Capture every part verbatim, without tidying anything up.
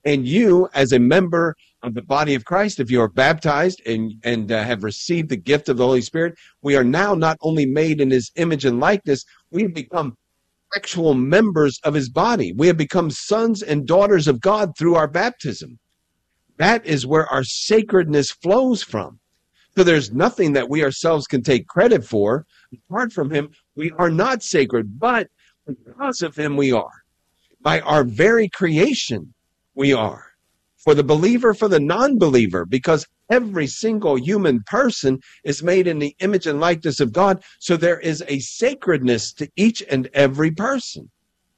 And you, as a member of the body of Christ, if you are baptized and, and uh, have received the gift of the Holy Spirit, we are now not only made in his image and likeness, we have become actual members of his body. We have become sons and daughters of God through our baptism. That is where our sacredness flows from. So there's nothing that we ourselves can take credit for. Apart from him, we are not sacred, but because of him, we are. By our very creation, we are. For the believer, for the non-believer, because every single human person is made in the image and likeness of God, so there is a sacredness to each and every person.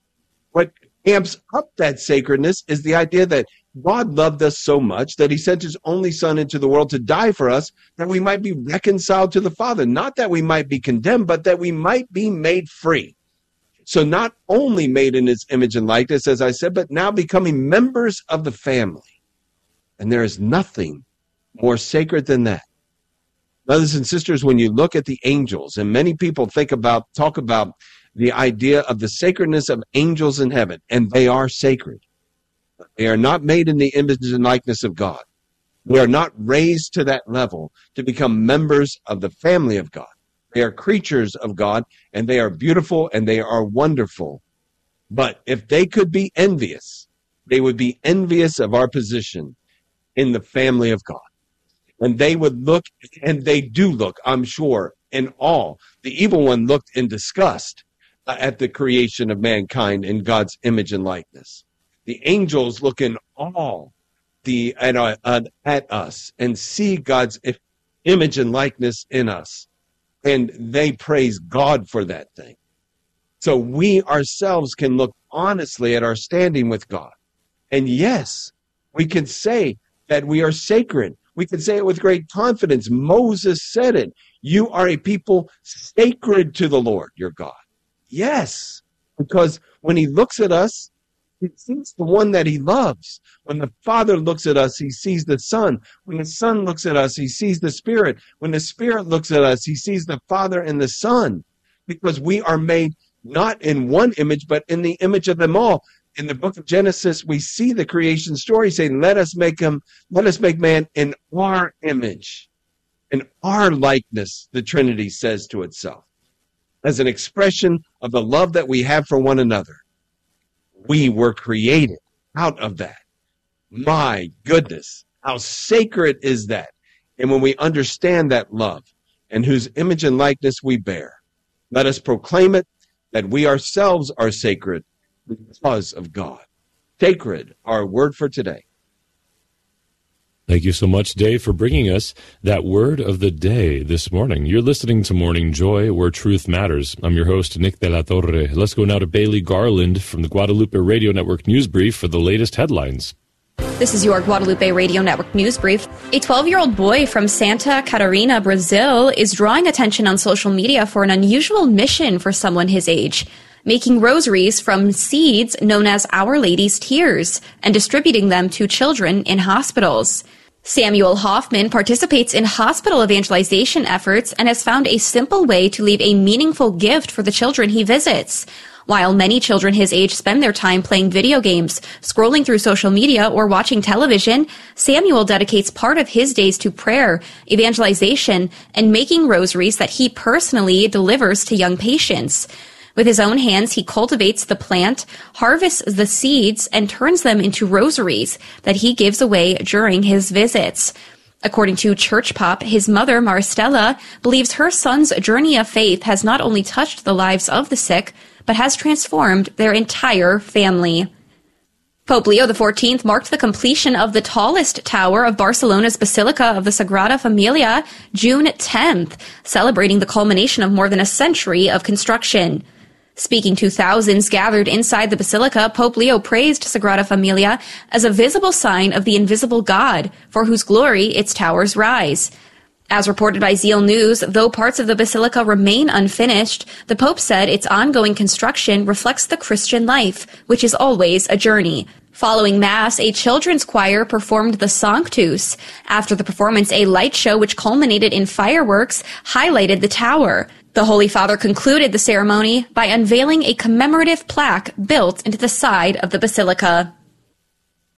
What amps up that sacredness is the idea that God loved us so much that he sent his only son into the world to die for us, that we might be reconciled to the Father. Not that we might be condemned, but that we might be made free. So not only made in his image and likeness, as I said, but now becoming members of the family. And there is nothing more sacred than that. Brothers and sisters, when you look at the angels, and many people think about, talk about the idea of the sacredness of angels in heaven, and they are sacred. They are not made in the image and likeness of God. We are not raised to that level to become members of the family of God. They are creatures of God, and they are beautiful, and they are wonderful. But if they could be envious, they would be envious of our position in the family of God. And they would look, and they do look, I'm sure, in awe. The evil one looked in disgust uh, at the creation of mankind in God's image and likeness. The angels look in awe the, at, uh, at us and see God's image and likeness in us. And they praise God for that thing. So we ourselves can look honestly at our standing with God. And yes, we can say that we are sacred. We can say it with great confidence. Moses said it. You are a people sacred to the Lord, your God. Yes, because when he looks at us, he sees the one that he loves. When the Father looks at us, he sees the Son. When the Son looks at us, he sees the Spirit. When the Spirit looks at us, he sees the Father and the Son. Because we are made not in one image, but in the image of them all. In the book of Genesis, we see the creation story saying, let us make him, let us make man in our image, in our likeness, the Trinity says to itself, as an expression of the love that we have for one another. We were created out of that. My goodness, how sacred is that? And when we understand that love and whose image and likeness we bear, let us proclaim it that we ourselves are sacred because of God. Sacred, our word for today. Thank you so much, Dave, for bringing us that word of the day this morning. You're listening to Morning Joy, where truth matters. I'm your host, Nick De La Torre. Let's go now to Bailey Garland from the Guadalupe Radio Network News Brief for the latest headlines. This is your Guadalupe Radio Network News Brief. A twelve-year-old boy from Santa Catarina, Brazil, is drawing attention on social media for an unusual mission for someone his age, making rosaries from seeds known as Our Lady's Tears and distributing them to children in hospitals. Samuel Hoffman participates in hospital evangelization efforts and has found a simple way to leave a meaningful gift for the children he visits. While many children his age spend their time playing video games, scrolling through social media, or watching television, Samuel dedicates part of his days to prayer, evangelization, and making rosaries that he personally delivers to young patients. With his own hands, he cultivates the plant, harvests the seeds, and turns them into rosaries that he gives away during his visits. According to Church Pop, his mother, Maristella, believes her son's journey of faith has not only touched the lives of the sick, but has transformed their entire family. Pope Leo the fourteenth marked the completion of the tallest tower of Barcelona's Basilica of the Sagrada Familia June tenth, celebrating the culmination of more than a century of construction. Speaking to thousands gathered inside the Basilica, Pope Leo praised Sagrada Familia as a visible sign of the invisible God, for whose glory its towers rise. As reported by Zeal News, though parts of the Basilica remain unfinished, the Pope said its ongoing construction reflects the Christian life, which is always a journey. Following Mass, a children's choir performed the Sanctus. After the performance, a light show which culminated in fireworks highlighted the tower. The Holy Father concluded the ceremony by unveiling a commemorative plaque built into the side of the basilica.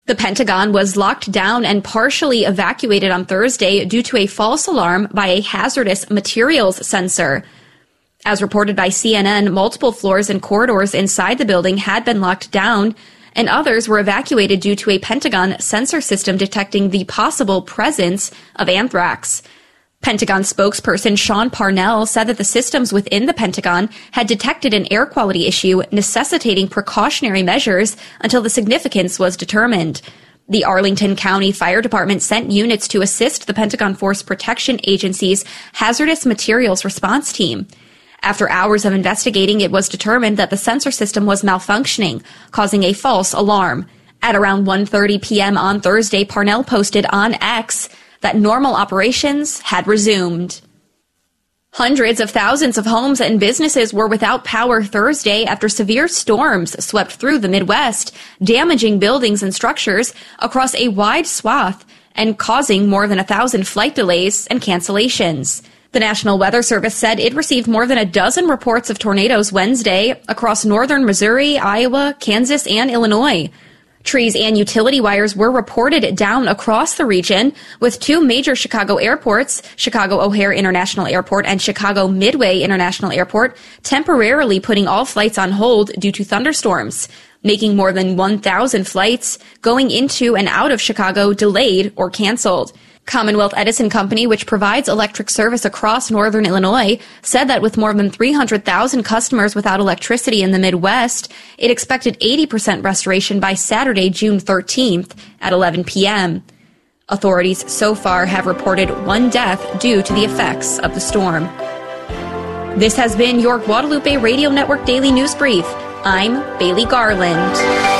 The Pentagon was locked down and partially evacuated on Thursday due to a false alarm by a hazardous materials sensor. As reported by C N N, multiple floors and corridors inside the building had been locked down, and others were evacuated due to a Pentagon sensor system detecting the possible presence of anthrax. Pentagon spokesperson Sean Parnell said that the systems within the Pentagon had detected an air quality issue necessitating precautionary measures until the significance was determined. The Arlington County Fire Department sent units to assist the Pentagon Force Protection Agency's Hazardous Materials Response Team. After hours of investigating, it was determined that the sensor system was malfunctioning, causing a false alarm. At around one thirty p.m. on Thursday, Parnell posted on X that normal operations had resumed. Hundreds of thousands of homes and businesses were without power Thursday after severe storms swept through the Midwest, damaging buildings and structures across a wide swath and causing more than a thousand flight delays and cancellations. The National Weather Service said it received more than a dozen reports of tornadoes Wednesday across northern Missouri, Iowa, Kansas, and Illinois. Trees and utility wires were reported down across the region, with two major Chicago airports, Chicago O'Hare International Airport and Chicago Midway International Airport, temporarily putting all flights on hold due to thunderstorms, making more than one thousand flights going into and out of Chicago delayed or canceled. Commonwealth Edison Company, which provides electric service across northern Illinois, said that with more than three hundred thousand customers without electricity in the Midwest, it expected eighty percent restoration by Saturday, June thirteenth at eleven p.m. Authorities so far have reported one death due to the effects of the storm. This has been your Guadalupe Radio Network Daily News Brief. I'm Bailey Garland.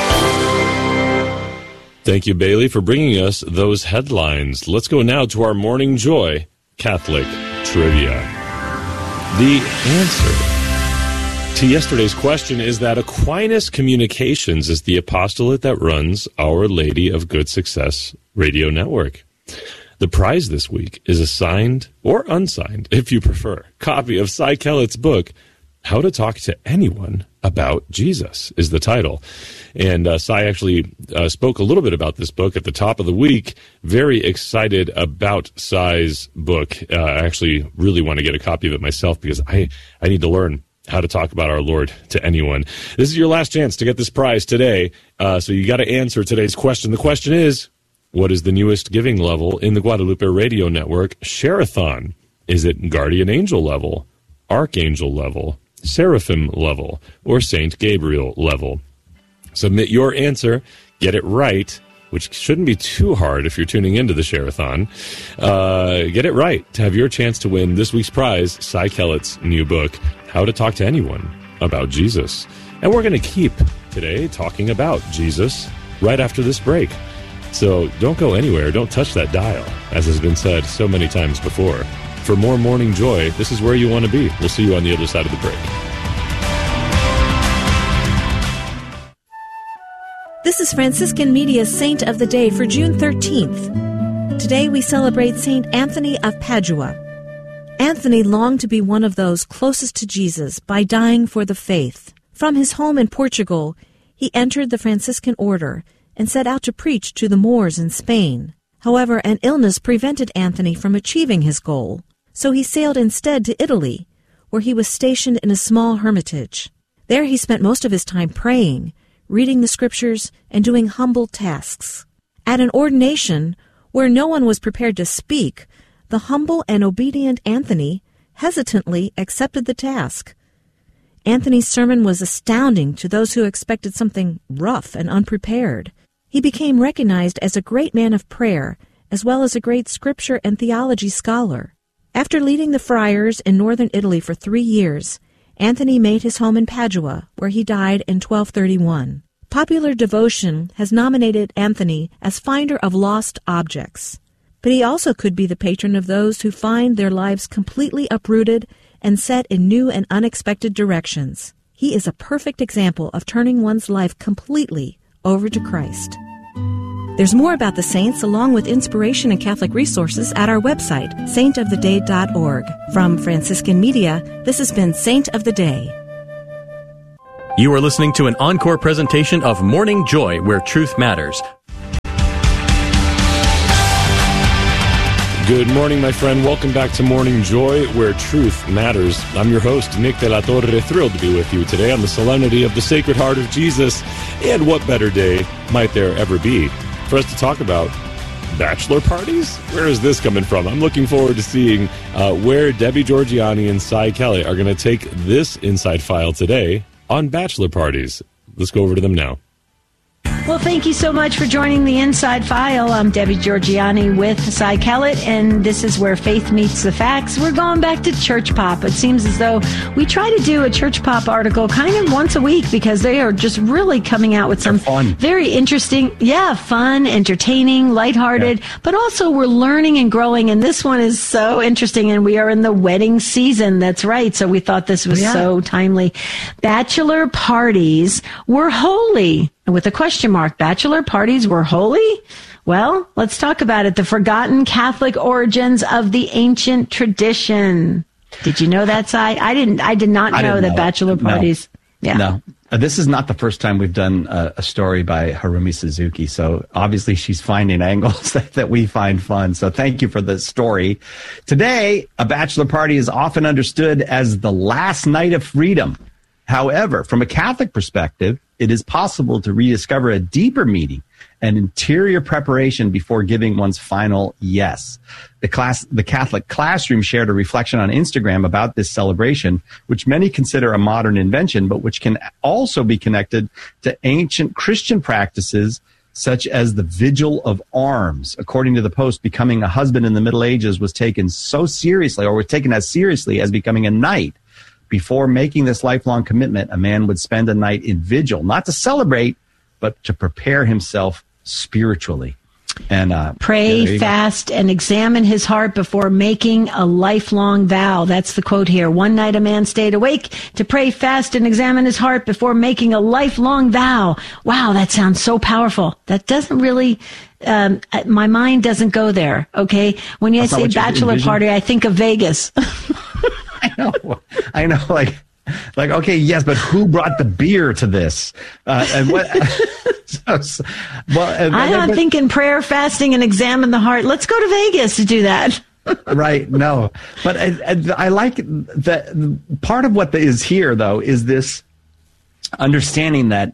Thank you, Bailey, for bringing us those headlines. Let's go now to our Morning Joy Catholic Trivia. The answer to yesterday's question is that Aquinas Communications is the apostolate that runs Our Lady of Good Success Radio Network. The prize this week is a signed, or unsigned, if you prefer, copy of Cy Kellett's book, How to Talk to Anyone About Jesus, is the title. And uh, Cy actually uh, spoke a little bit about this book at the top of the week. Very excited about Cy's book. Uh, I actually really want to get a copy of it myself because I, I need to learn how to talk about our Lord to anyone. This is your last chance to get this prize today, uh, so you got to answer today's question. The question is, what is the newest giving level in the Guadalupe Radio Network Share-a-thon? Is it Guardian Angel level, Archangel level, Seraphim level, or Saint Gabriel level? Submit your answer, get it right, which shouldn't be too hard if you're tuning into the Share-a-thon. Uh, get it right to have your chance to win this week's prize, Cy Kellett's new book, How to Talk to Anyone About Jesus. And we're going to keep today talking about Jesus right after this break. So don't go anywhere, don't touch that dial, as has been said so many times before. For more Morning Joy, this is where you want to be. We'll see you on the other side of the break. This is Franciscan Media's Saint of the Day for June thirteenth. Today we celebrate Saint Anthony of Padua. Anthony longed to be one of those closest to Jesus by dying for the faith. From his home in Portugal, he entered the Franciscan order and set out to preach to the Moors in Spain. However, an illness prevented Anthony from achieving his goal, so he sailed instead to Italy, where he was stationed in a small hermitage. There he spent most of his time praying, reading the scriptures, and doing humble tasks. At an ordination, where no one was prepared to speak, the humble and obedient Anthony hesitantly accepted the task. Anthony's sermon was astounding to those who expected something rough and unprepared. He became recognized as a great man of prayer, as well as a great scripture and theology scholar. After leading the friars in northern Italy for three years, Anthony made his home in Padua, where he died in twelve thirty-one. Popular devotion has nominated Anthony as finder of lost objects, but he also could be the patron of those who find their lives completely uprooted and set in new and unexpected directions. He is a perfect example of turning one's life completely over to Christ. There's more about the saints along with inspiration and Catholic resources at our website, saint of the day dot org. From Franciscan Media, this has been Saint of the Day. You are listening to an encore presentation of Morning Joy, where truth matters. Good morning, my friend. Welcome back to Morning Joy, where truth matters. I'm your host, Nick De La Torre, thrilled to be with you today on the solemnity of the Sacred Heart of Jesus. And what better day might there ever be for us to talk about bachelor parties? Where is this coming from? I'm looking forward to seeing uh, where Debbie Georgianni and Cy Kelly are going to take this Inside File today on bachelor parties. Let's go over to them now. Well, thank you so much for joining the Inside File. I'm Debbie Georgianni with Cy Kellett, and this is where faith meets the facts. We're going back to Church Pop. It seems as though we try to do a Church Pop article kind of once a week because they are just really coming out with some very interesting, yeah, fun, entertaining, lighthearted, yeah. But also we're learning and growing, and this one is so interesting, and we are in the wedding season. That's right, so we thought this was yeah. so timely. Bachelor parties were holy. With a question mark, bachelor parties were holy? Well, let's talk about it. The forgotten Catholic origins of the ancient tradition. Did you know that, Cy? I didn't. I did not know, didn't that know bachelor it. parties. No. Yeah. No. Uh, this is not the first time we've done a, a story by Harumi Suzuki. So obviously she's finding angles that, that we find fun. So thank you for the story. Today, a bachelor party is often understood as the last night of freedom. However, from a Catholic perspective, it is possible to rediscover a deeper meaning and interior preparation before giving one's final yes. The class, the Catholic Classroom shared a reflection on Instagram about this celebration, which many consider a modern invention, but which can also be connected to ancient Christian practices such as the Vigil of Arms. According to the post, becoming a husband in the Middle Ages was taken so seriously, or was taken as seriously as becoming a knight. Before making this lifelong commitment, a man would spend a night in vigil, not to celebrate, but to prepare himself spiritually. And uh, pray, yeah, fast, go. and examine his heart before making a lifelong vow. That's the quote here. One night a man stayed awake to pray, fast, and examine his heart before making a lifelong vow. Wow, that sounds so powerful. That doesn't really... Um, my mind doesn't go there, okay? When you That's say bachelor party, I think of Vegas. I know, I know, like, like, okay, yes, but who brought the beer to this? Uh, and what? so, so, well, and, I'm and, but, thinking prayer, fasting, and examine the heart. Let's go to Vegas to do that. Right? No, but I, I, I like that. Part of what is here, though, is this understanding that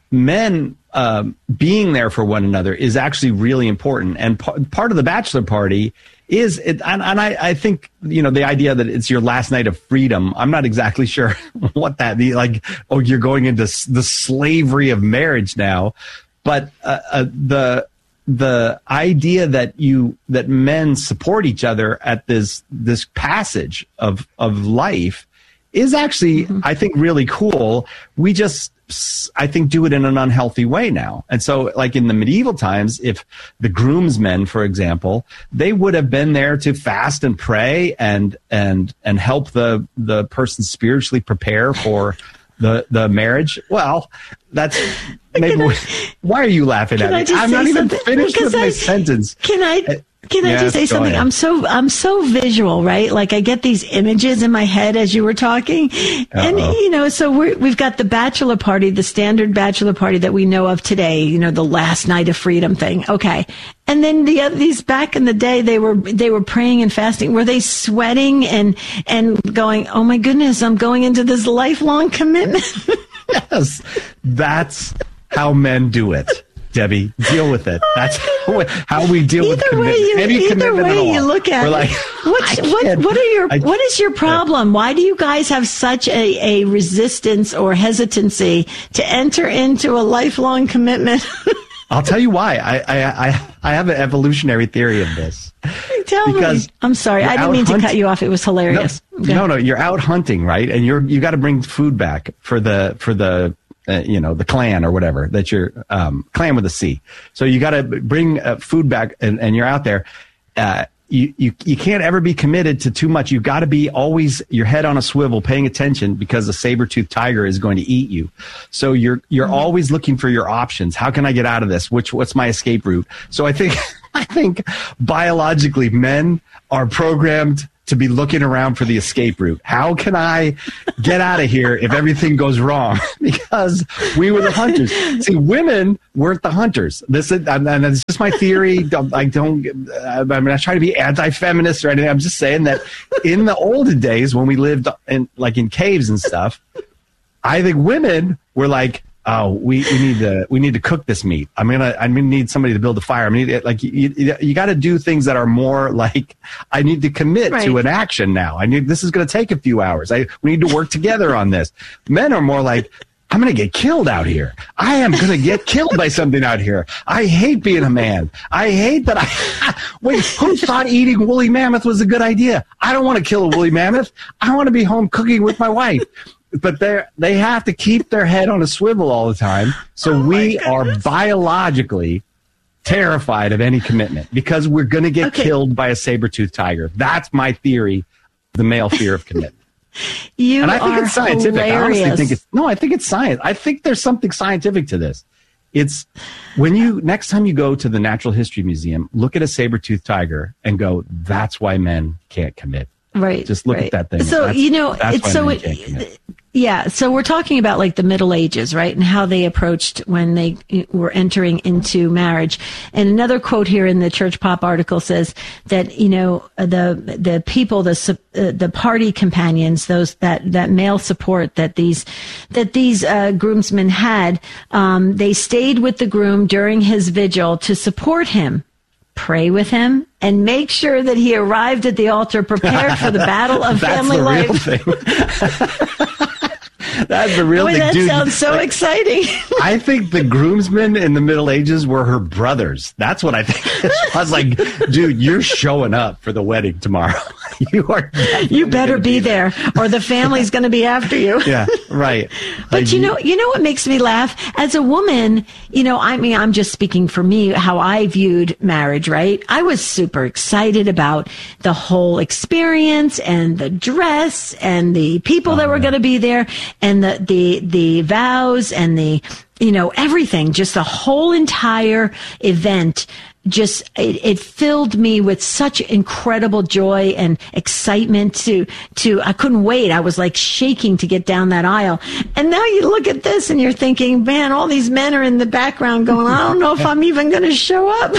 men um, being there for one another is actually really important, and p- part of the bachelor party. Is it, and, and I, I think, you know, the idea that it's your last night of freedom, I'm not exactly sure what that means. Like, oh, you're going into the slavery of marriage now. But uh, uh, the the idea that you that men support each other at this this passage of of life is actually, mm-hmm. I think, really cool. We just, I think, do it in an unhealthy way now. And so, like in the medieval times, if the groomsmen, for example, they would have been there to fast and pray and and and help the the person spiritually prepare for the the marriage. Well, that's maybe. I, why are you laughing at me? I'm not even finished with my sentence. Can I? Can I yes, just say something? Ahead. I'm so I'm so visual, right? Like I get these images in my head as you were talking, Uh-oh. and you know, so we're, we've got the bachelor party, the standard bachelor party that we know of today. You know, the last night of freedom thing. Okay, and then the these back in the day, they were they were praying and fasting. Were they sweating and and going, oh my goodness, I'm going into this lifelong commitment? Yes, that's how men do it. Debbie, deal with it. That's how, how we deal either with commitment. You, Any either commitment way at all. You look at We're like, what, what, what are your I, what is your problem? Why do you guys have such a, a resistance or hesitancy to enter into a lifelong commitment? I'll tell you why. I, I I I have an evolutionary theory of this. Tell because me. I'm sorry. I didn't mean hunt- to cut you off. It was hilarious. No, okay. no, no. You're out hunting, right? And you're you got to bring food back for the for the. Uh, you know, the clan or whatever that you're, um, clan with a C. So you got to bring uh, food back and, and you're out there. Uh, you, you, you can't ever be committed to too much. You've got to be always your head on a swivel, paying attention because the saber-toothed tiger is going to eat you. So you're, you're mm-hmm. always looking for your options. How can I get out of this? Which, what's my escape route? So I think, I think biologically men are programmed to be looking around for the escape route. How can I get out of here if everything goes wrong? Because we were the hunters. See, women weren't the hunters. This is, and it's just my theory. I don't, I'm not trying to be anti-feminist or anything. I'm just saying that in the olden days when we lived in, like in caves and stuff, I think women were like, oh, we, we need to we need to cook this meat. I'm gonna I'm gonna need somebody to build a fire. I mean, like you you, you got to do things that are more like I need to commit right. to an action now. I need this is gonna take a few hours. I we need to work together on this. Men are more like, I'm gonna get killed out here. I am gonna get killed by something out here. I hate being a man. I hate that I wait. Who thought eating woolly mammoth was a good idea? I don't want to kill a woolly mammoth. I want to be home cooking with my wife. But they they have to keep their head on a swivel all the time. So oh we are biologically terrified of any commitment because we're going to get okay. killed by a saber-toothed tiger. That's my theory, the male fear of commitment. You and I think are it's scientific. Hilarious. I honestly think it's no, I think it's science. I think there's something scientific to this. It's when you next time you go to the Natural History Museum, look at a saber-toothed tiger and go, that's why men can't commit. Right. Just look right. at that thing. So, that's, you know, it's so it, yeah. So we're talking about like the Middle Ages, right? And how they approached when they were entering into marriage. And another quote here in the Church Pop article says that, you know, the, the people, the, uh, the party companions, those, that, that male support that these, that these, uh, groomsmen had, um, they stayed with the groom during his vigil to support him, pray with him, and make sure that he arrived at the altar prepared for the battle of That's family the life. Real thing. That's the real Boy, thing, that dude. sounds so like, exciting. I think the groomsmen in the Middle Ages were her brothers. That's what I think. I was like, dude, you're showing up for the wedding tomorrow. You are. You better be, be there, there, or the family's going to be after you. Yeah, right. But like, you know, you know what makes me laugh? As a woman, you know, I mean, I'm just speaking for me, how I viewed marriage, right? I was super excited about the whole experience and the dress and the people oh, that were yeah. going to be there and the, the, the vows and the, you know, everything, just the whole entire event. Just, it, it filled me with such incredible joy and excitement to, to, I couldn't wait. I was like shaking to get down that aisle. And now you look at this and you're thinking, man, all these men are in the background going, I don't know if I'm even going to show up.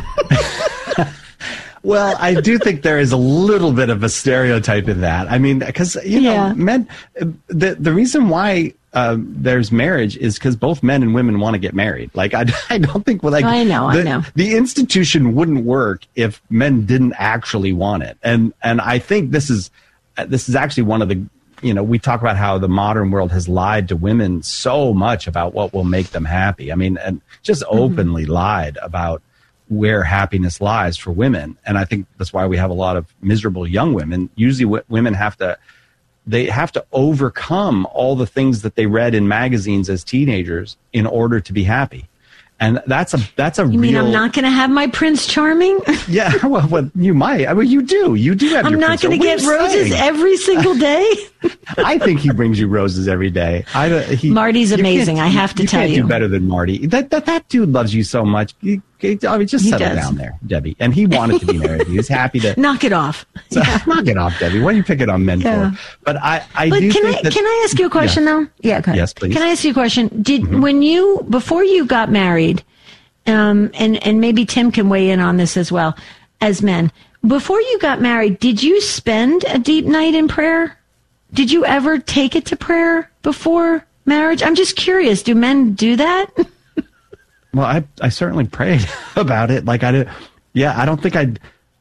Well, I do think there is a little bit of a stereotype in that. I mean, because, you know, yeah. men, the, the reason why um, there's marriage is because both men and women want to get married. Like, I, I don't think, like, I know, the, I know. The institution wouldn't work if men didn't actually want it. And, and I think this is, this is actually one of the, you know, we talk about how the modern world has lied to women so much about what will make them happy. I mean, and just openly mm-hmm. lied about where happiness lies for women. And I think that's why we have a lot of miserable young women. Usually w- women have to, they have to overcome all the things that they read in magazines as teenagers in order to be happy. And that's a, that's a you real. mean I'm not going to have my Prince Charming? Yeah, well, well, you might. I mean, you do. You do have I'm your not going to get roses saying? every single day. I think he brings you roses every day. I, he, Marty's amazing. I have to you tell you. You you. can't do better than Marty. That, that, that dude loves you so much. You, I mean, just he settle does. down there, Debbie. And he wanted to be married. He was happy to. Knock it off. So, yeah. Knock it off, Debbie. What are you picking on men yeah. for? But I, I but do can think I, that, can I ask you a question, yeah. though? Yeah, go ahead. Yes, please. Can I ask you a question? Did mm-hmm. when you, before you got married, um, and, and maybe Tim can weigh in on this as well, as men, before you got married, did you spend a deep night in prayer? Did you ever take it to prayer before marriage? I'm just curious. Do men do that? Well, I I certainly prayed about it. Like I did, yeah. I don't think I'd.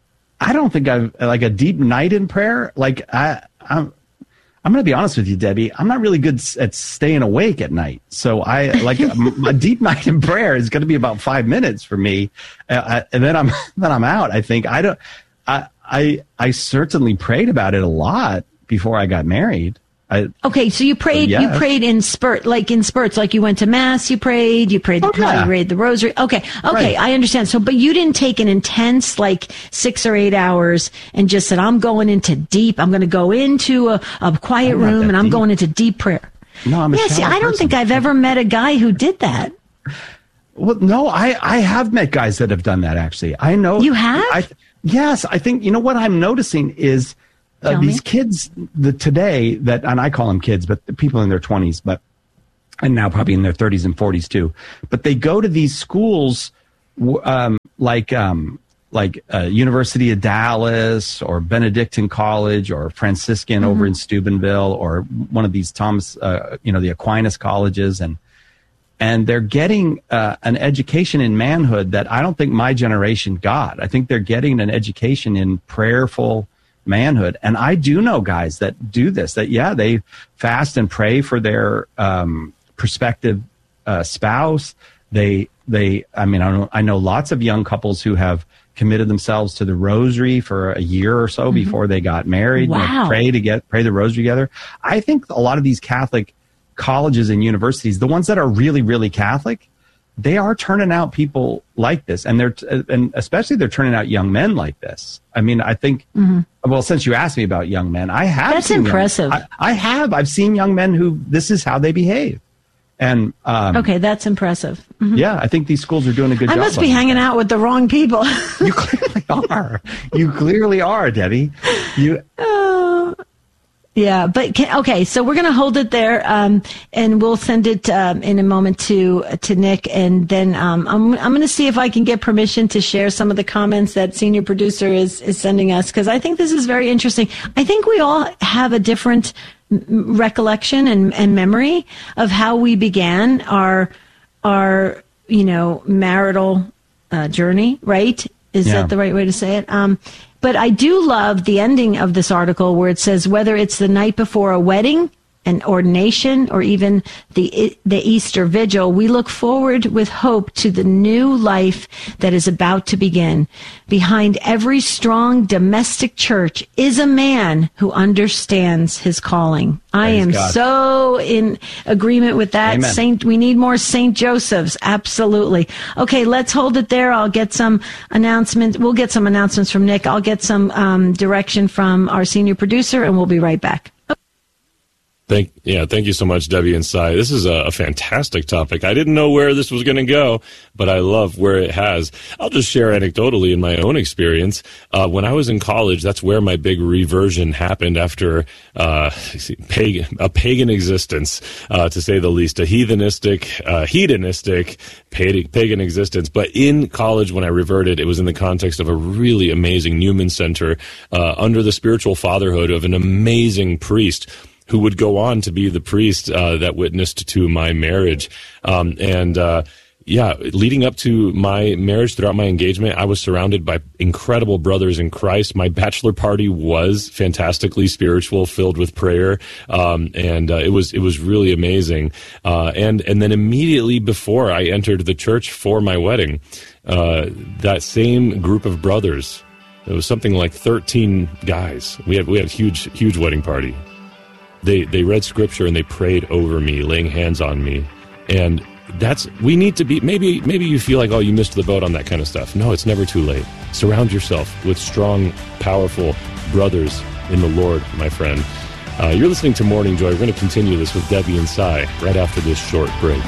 I don't think I've like a deep night in prayer. Like I, I'm. I'm going to be honest with you, Debbie. I'm not really good at staying awake at night. So I like a, a deep night in prayer is going to be about five minutes for me, uh, and then I'm then I'm out. I think I don't. I I I certainly prayed about it a lot before I got married. I, okay, so you prayed. yes. You prayed in spurt, like in spurts, like you went to mass. You prayed. You prayed the oh, prayer. yeah. You read the rosary. Okay, okay, right. I understand. So, but you didn't take an intense, like six or eight hours, and just said, "I'm going into deep. I'm going to go into a, a quiet I'm room, and I'm deep. going into deep prayer." No, I'm a yeah. See, I don't person. think I've ever met a guy who did that. Well, no, I I have met guys that have done that. Actually, I know you have. I, yes, I think you know what I'm noticing is uh, Tell these me. kids the, today that, and I call them kids, but the people in their twenties, but and now probably in their thirties and forties too. But they go to these schools um, like um, like uh, University of Dallas or Benedictine College or Franciscan mm-hmm. over in Steubenville or one of these Thomas, uh, you know, the Aquinas colleges, and and they're getting uh, an education in manhood that I don't think my generation got. I think they're getting an education in prayerful manhood. And I do know guys that do this, that, yeah, they fast and pray for their um, prospective uh, spouse. They, they, I mean, I know, I know lots of young couples who have committed themselves to the rosary for a year or so mm-hmm. before they got married. Wow. You know, pray to get, pray the rosary together. I think a lot of these Catholic colleges and universities, the ones that are really, really Catholic, they are turning out people like this, and they're and especially they're turning out young men like this. I mean, I think. Mm-hmm. Well, since you asked me about young men, I have. That's seen impressive. Young, I, I have. I've seen young men who this is how they behave, and um, okay, that's impressive. Mm-hmm. Yeah, I think these schools are doing a good I job. I must be hanging that. out with the wrong people. You clearly are. You clearly are, Debbie. You. Uh, Yeah, but can, okay, so we're going to hold it there, um, and we'll send it um, in a moment to to Nick, and then um, I'm I'm going to see if I can get permission to share some of the comments that senior producer is is sending us, because I think this is very interesting. I think we all have a different m- recollection and, and memory of how we began our our you know marital uh, journey. Right? Is yeah. that the right way to say it? Um, But I do love the ending of this article where it says whether it's the night before a wedding, an ordination, or even the the Easter Vigil, we look forward with hope to the new life that is about to begin. Behind every strong domestic church is a man who understands his calling. I Praise am God. so in agreement with that. Amen. Saint, we need more Saint Josephs. Absolutely. Okay, let's hold it there. I'll get some announcements. We'll get some announcements from Nick. I'll get some um, direction from our senior producer, and we'll be right back. Thank yeah, thank you so much, Debbie and Cy. This is a, a fantastic topic. I didn't know where this was going to go, but I love where it has. I'll just share anecdotally in my own experience. Uh, when I was in college, that's where my big reversion happened after uh, pagan, a pagan existence, uh, to say the least, a heathenistic, uh, hedonistic pagan existence. But in college, when I reverted, it was in the context of a really amazing Newman Center uh, under the spiritual fatherhood of an amazing priest who would go on to be the priest uh, that witnessed to my marriage. Um, and, uh, yeah, leading up to my marriage, throughout my engagement, I was surrounded by incredible brothers in Christ. My bachelor party was fantastically spiritual, filled with prayer, um, and uh, it was it was really amazing. Uh, and and then immediately before I entered the church for my wedding, uh, that same group of brothers, it was something like thirteen guys. We had we had a huge huge wedding party. They they read scripture and they prayed over me, laying hands on me. And that's, we need to be, maybe maybe you feel like, oh, you missed the boat on that kind of stuff. No, it's never too late. Surround yourself with strong, powerful brothers in the Lord, my friend. Uh, you're listening to Morning Joy. We're going to continue this with Debbie and Cy right after this short break.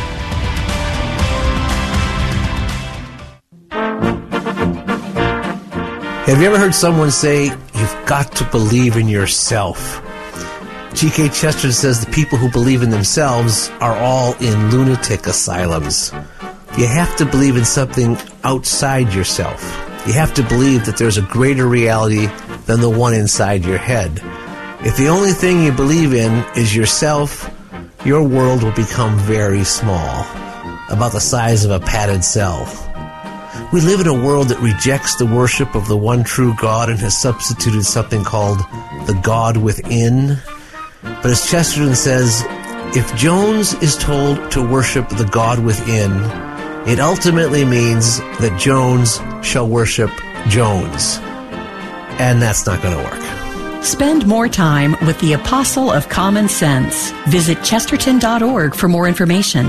Have you ever heard someone say, you've got to believe in yourself? G K Chesterton says the people who believe in themselves are all in lunatic asylums. You have to believe in something outside yourself. You have to believe that there's a greater reality than the one inside your head. If the only thing you believe in is yourself, your world will become very small, about the size of a padded cell. We live in a world that rejects the worship of the one true God and has substituted something called the God within. But as Chesterton says, if Jones is told to worship the God within, it ultimately means that Jones shall worship Jones. And that's not going to work. Spend more time with the Apostle of Common Sense. Visit chesterton dot org for more information.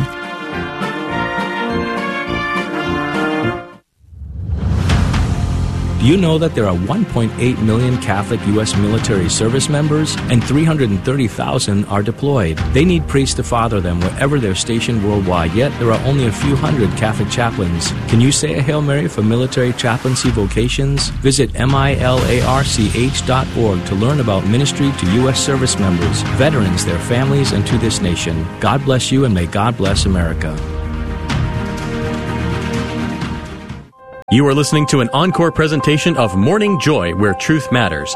Do you know that there are one point eight million Catholic U S military service members and three hundred thirty thousand are deployed? They need priests to father them wherever they're stationed worldwide, yet there are only a few hundred Catholic chaplains. Can you say a Hail Mary for military chaplaincy vocations? Visit milarch dot org to learn about ministry to U S service members, veterans, their families, and to this nation. God bless you, and may God bless America. You are listening to an encore presentation of Morning Joy, where truth matters.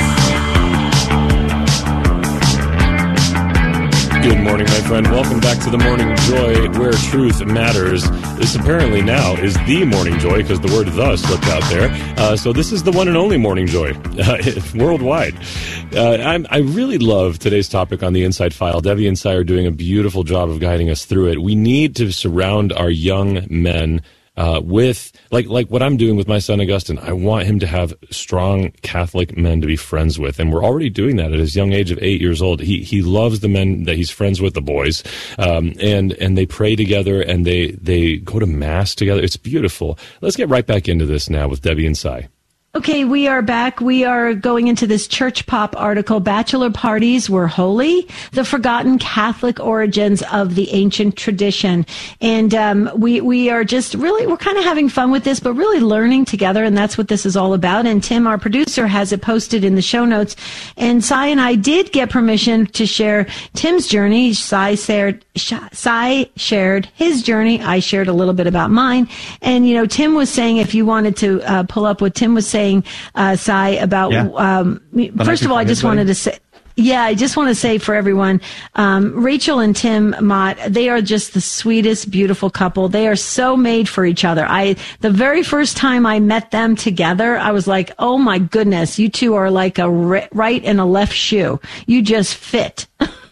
Good morning, my friend. Welcome back to the Morning Joy, where truth matters. This apparently now is the Morning Joy, because the word "the" slipped out there. Uh, so this is the one and only Morning Joy uh, worldwide. Uh, I'm, I really love today's topic on the Inside File. Debbie and Si are doing a beautiful job of guiding us through it. We need to surround our young men Uh, with, like like what I'm doing with my son Augustine. I want him to have strong Catholic men to be friends with, and we're already doing that at his young age of eight years old. He he loves the men that he's friends with, the boys, um, and and they pray together, and they they go to mass together. It's beautiful. Let's get right back into this now with Debbie and Si. Okay, we are back. We are going into this Church Pop article, Bachelor Parties Were Holy, the Forgotten Catholic Origins of the Ancient Tradition. And um, we we are just really, we're kind of having fun with this, but really learning together, and that's what this is all about. And Tim, our producer, has it posted in the show notes. And Si and I did get permission to share Tim's journey. Si shared, Si shared his journey. I shared a little bit about mine. And, you know, Tim was saying, if you wanted to uh, pull up what Tim was saying, Uh, Si, about, yeah. um, first of all, I just wanted to say, yeah, I just want to say for everyone, um, Rachel and Tim Mott, they are just the sweetest, beautiful couple. They are so made for each other. I, the very first time I met them together, I was like, oh my goodness, you two are like a right and a left shoe. You just fit.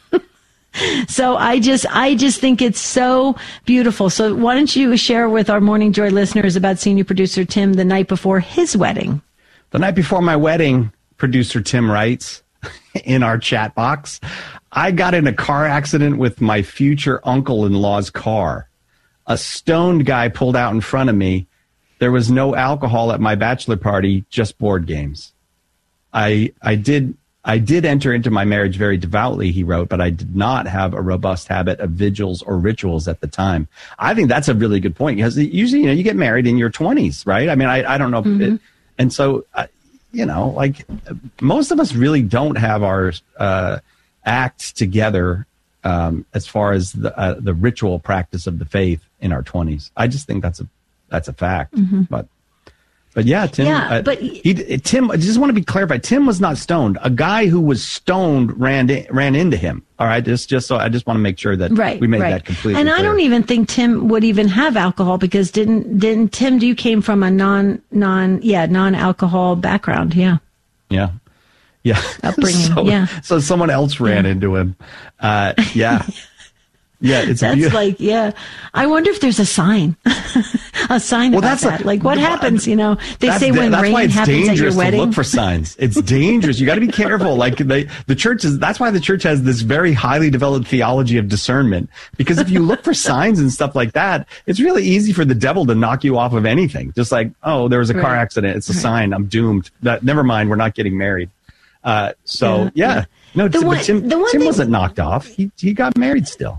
So I just, I just think it's so beautiful. So why don't you share with our Morning Joy listeners about senior producer Tim the night before his wedding? The night before my wedding, producer Tim writes in our chat box, I got in a car accident with my future uncle-in-law's car. A stoned guy pulled out in front of me. There was no alcohol at my bachelor party, just board games. I, I did... I did enter into my marriage very devoutly, he wrote, but I did not have a robust habit of vigils or rituals at the time. I think that's a really good point, because usually, you know, you get married in your twenties, right? I mean, I, I don't know. Mm-hmm. It, and so, uh, you know, like most of us really don't have our uh, acts together um, as far as the, uh, the ritual practice of the faith in our twenties. I just think that's a that's a fact. Mm-hmm. But But yeah, Tim. Yeah, uh, but he, Tim. I just want to be clarified. Tim was not stoned. A guy who was stoned ran in, ran into him. All right, just just so I just want to make sure that right, we made right. that completely And clear. I don't even think Tim would even have alcohol, because didn't didn't Tim? You came from a non non yeah non alcohol background. Yeah. Yeah. Yeah. Upbringing. so, yeah. So someone else ran yeah. into him. Uh, yeah. Yeah, it's that's beautiful. like, yeah. I wonder if there's a sign, a sign well, about that's that. A, like, what happens? You know, they say when that's rain why it's happens at your dangerous wedding. To look for signs. It's dangerous. You got to be careful. Like they, the church is. That's why the church has this very highly developed theology of discernment. Because if you look for signs and stuff like that, it's really easy for the devil to knock you off of anything. Just like, oh, there was a car right. accident. It's a right. sign. I'm doomed. That, never mind. We're not getting married. Uh, so yeah, yeah. yeah. no, the one, but Tim, the one Tim thing, wasn't knocked off. He he got married still.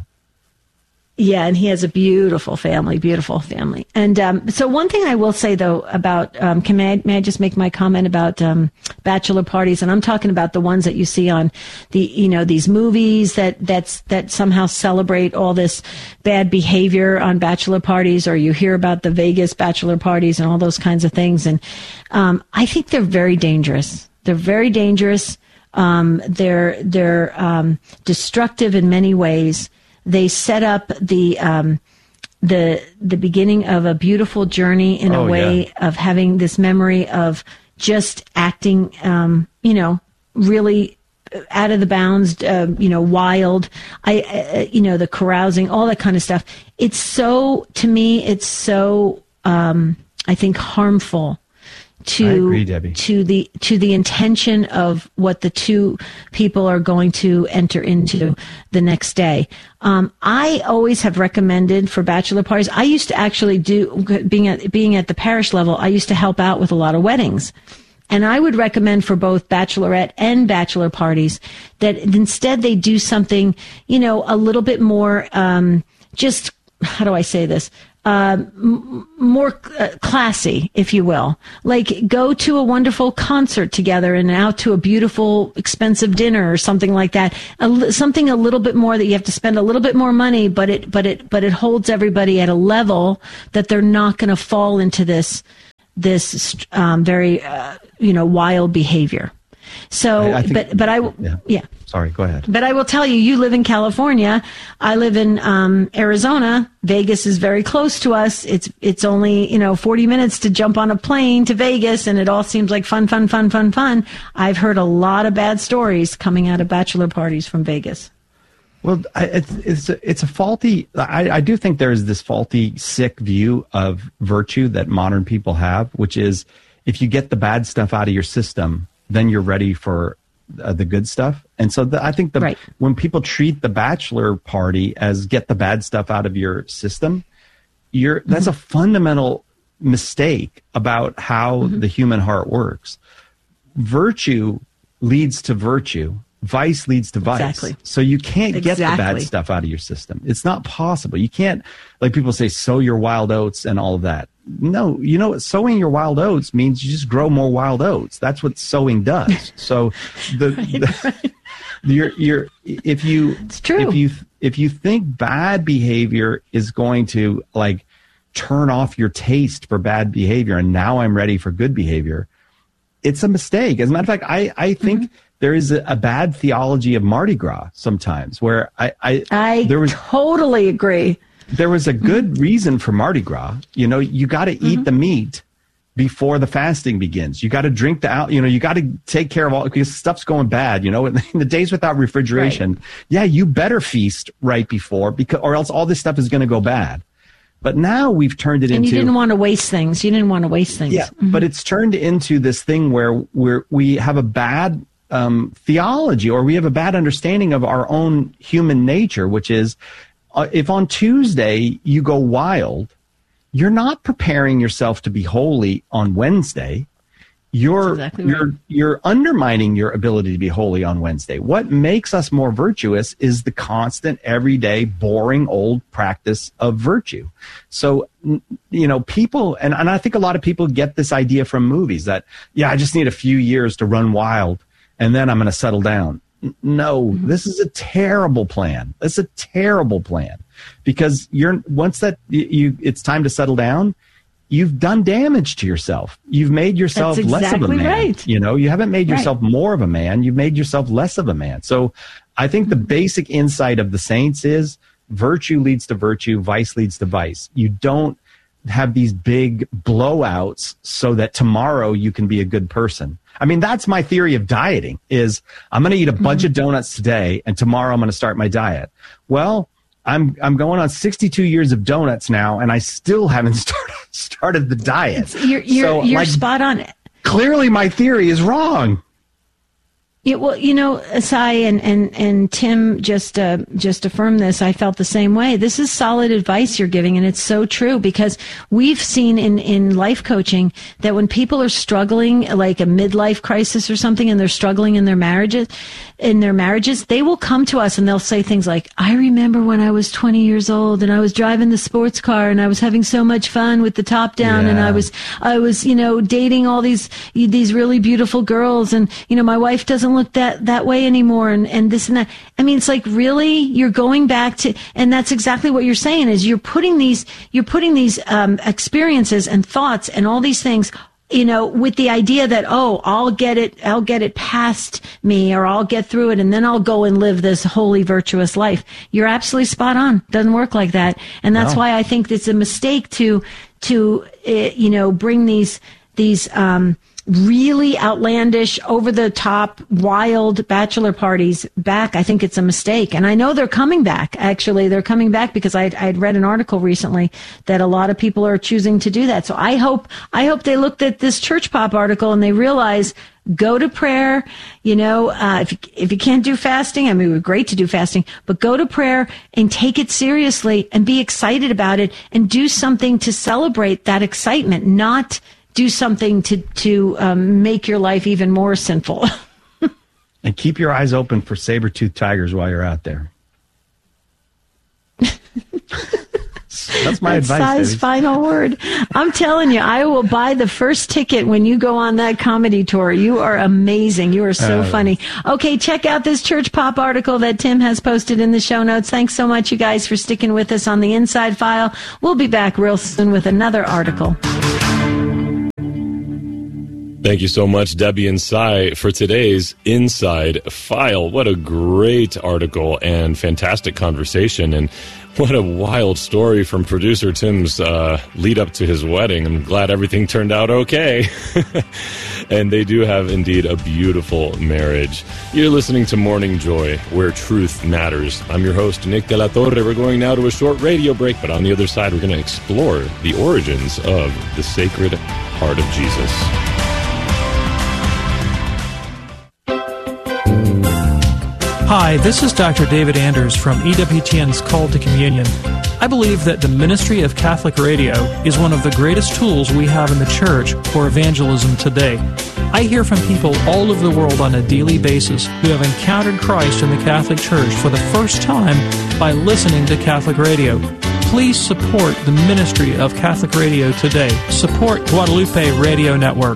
Yeah, and he has a beautiful family, beautiful family. And um, so one thing I will say, though, about, um, can may I, may I just make my comment about um, bachelor parties? And I'm talking about the ones that you see on the, you know, these movies that that's that somehow celebrate all this bad behavior on bachelor parties, or you hear about the Vegas bachelor parties and all those kinds of things. And um, I think they're very dangerous. They're very dangerous. Um, they're they're um, destructive in many ways. They set up the um, the the beginning of a beautiful journey in oh, a way yeah. of having this memory of just acting, um, you know, really out of the bounds, uh, you know, wild. I, uh, you know, the carousing, all that kind of stuff. It's so, to me, it's so, um, I think, harmful to I agree, Debbie. to the to the intention of what the two people are going to enter into the next day. Um, I always have recommended for bachelor parties. I used to actually do being at being at the parish level. I used to help out with a lot of weddings. And I would recommend for both bachelorette and bachelor parties that instead they do something, you know, a little bit more, um, just, how do I say this? Uh, m- more uh, classy, if you will. Like go to a wonderful concert together and out to a beautiful, expensive dinner or something like that. A li- something a little bit more that you have to spend a little bit more money, but it, but it, but it holds everybody at a level that they're not going to fall into this, this, um, very, uh, you know, wild behavior. So, I, I think, but, but I, yeah. yeah. Sorry, go ahead. But I will tell you, you live in California. I live in um, Arizona. Vegas is very close to us. It's it's only, you know, forty minutes to jump on a plane to Vegas, and it all seems like fun, fun, fun, fun, fun. I've heard a lot of bad stories coming out of bachelor parties from Vegas. Well, I, it's it's a, it's a faulty. I, I do think there is this faulty, sick view of virtue that modern people have, which is if you get the bad stuff out of your system, then you're ready for uh, the good stuff. And so the, I think the right. when people treat the bachelor party as get the bad stuff out of your system, you're mm-hmm. that's a fundamental mistake about how mm-hmm. the human heart works. Virtue leads to virtue. Vice leads to vice. Exactly. So you can't get exactly. the bad stuff out of your system. It's not possible. You can't, like people say, sow your wild oats and all of that. No, you know what? Sowing your wild oats means you just grow more wild oats. That's what sowing does. So the, right, the right. you're, you're, if you, it's true. if you, if you think bad behavior is going to like turn off your taste for bad behavior and now I'm ready for good behavior, it's a mistake. As a matter of fact, I, I think mm-hmm. there is a, a bad theology of Mardi Gras sometimes where I, I, I there was, totally agree. There was a good reason for Mardi Gras. You know, you got to eat mm-hmm. the meat before the fasting begins. You got to drink the out, you know, you got to take care of all, because stuff's going bad, you know, in the days without refrigeration. Right. Yeah, you better feast right before, because, or else all this stuff is going to go bad. But now we've turned it and into. And you didn't want to waste things. You didn't want to waste things. Yeah, mm-hmm. but it's turned into this thing where we're, we have a bad um, theology, or we have a bad understanding of our own human nature, which is, Uh, if on Tuesday you go wild, you're not preparing yourself to be holy on Wednesday. You're exactly you're right. you're undermining your ability to be holy on Wednesday. What makes us more virtuous is the constant, everyday, boring, old practice of virtue. So, you know, people, and, and I think a lot of people get this idea from movies that, yeah, I just need a few years to run wild and then I'm going to settle down. No, this is a terrible plan. It's a terrible plan because you're once that you it's time to settle down, you've done damage to yourself. You've made yourself That's less exactly of a man. Right. You know, you haven't made yourself right. more of a man. You've made yourself less of a man. So I think the basic insight of the saints is virtue leads to virtue, vice leads to vice. You don't have these big blowouts so that tomorrow you can be a good person. I mean, that's my theory of dieting is I'm going to eat a bunch mm-hmm. of donuts today and tomorrow I'm going to start my diet. Well, I'm I'm going on sixty-two years of donuts now and I still haven't started started the diet. It's, you're you're, so, you're like, spot on. Clearly my theory is wrong. Yeah, well, you know, Asai and, and, and Tim just uh, just affirmed this. I felt the same way. This is solid advice you're giving, and it's so true because we've seen in, in life coaching that when people are struggling, like a midlife crisis or something, and they're struggling in their marriages, in their marriages, they will come to us and they'll say things like, I remember when I was twenty years old and I was driving the sports car and I was having so much fun with the top down, yeah. and I was I was, you know, dating all these these really beautiful girls, and, you know, my wife doesn't look that that way anymore, and and this and that. I mean, it's like, really, you're going back to, and that's exactly what you're saying is you're putting these you're putting these um experiences and thoughts and all these things, you know, with the idea that, oh, I'll get it I'll get it past me, or I'll get through it and then I'll go and live this holy, virtuous life. You're absolutely spot on. Doesn't work like that. And that's No. why I think it's a mistake to to uh, you know, bring these these um, really outlandish, over-the-top, wild bachelor parties back, I think it's a mistake. And I know they're coming back. Actually, they're coming back because I had read an article recently that a lot of people are choosing to do that. So I hope I hope they looked at this Church Pop article and they realize, go to prayer. You know, uh, if you, if you can't do fasting, I mean, it would be great to do fasting, but go to prayer and take it seriously and be excited about it and do something to celebrate that excitement, not do something to, to um, make your life even more sinful. And keep your eyes open for saber-toothed tigers while you're out there. That's my That's advice. Cy's David. final word. I'm telling you, I will buy the first ticket when you go on that comedy tour. You are amazing. You are so Uh, funny. Okay, check out this Church Pop article that Tim has posted in the show notes. Thanks so much, you guys, for sticking with us on the Inside File. We'll be back real soon with another article. Thank you so much, Debbie and Cy, for today's Inside File. What a great article and fantastic conversation, and what a wild story from producer Tim's uh, lead up to his wedding. I'm glad everything turned out okay. And they do have indeed a beautiful marriage. You're listening to Morning Joy, where truth matters. I'm your host, Nick De La Torre. We're going now to a short radio break, but on the other side, we're going to explore the origins of the Sacred Heart of Jesus. Hi, this is Doctor David Anders from E W T N's Call to Communion. I believe that the ministry of Catholic radio is one of the greatest tools we have in the church for evangelism today. I hear from people all over the world on a daily basis who have encountered Christ in the Catholic Church for the first time by listening to Catholic radio. Please support the ministry of Catholic radio today. Support Guadalupe Radio Network.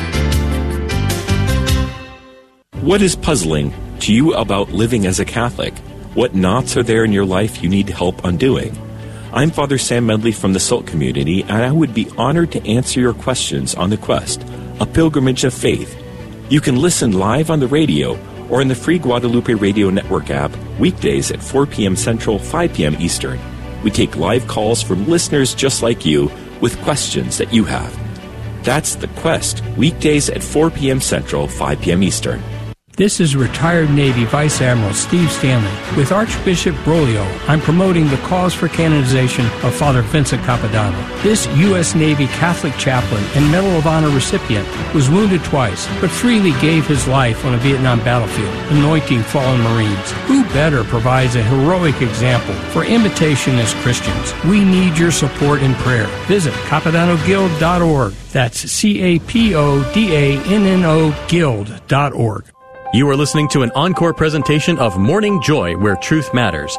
What is puzzling to you about living as a Catholic? What knots are there in your life you need help undoing? I'm Father Sam Medley from the Salt Community, and I would be honored to answer your questions on The Quest, a pilgrimage of faith. You can listen live on the radio or in the free Guadalupe Radio Network app weekdays at four p.m. Central, five p.m. Eastern. We take live calls from listeners just like you with questions that you have. That's The Quest, weekdays at four p.m. Central, five p.m. Eastern. This is retired Navy Vice Admiral Steve Stanley. With Archbishop Broglio, I'm promoting the cause for canonization of Father Vincent Capodanno. This U S Navy Catholic chaplain and Medal of Honor recipient was wounded twice, but freely gave his life on a Vietnam battlefield, anointing fallen Marines. Who better provides a heroic example for imitation as Christians? We need your support and prayer. Visit Capodanno Guild dot org. That's C A P O D A N N O Guild dot org. You are listening to an encore presentation of Morning Joy, where truth matters.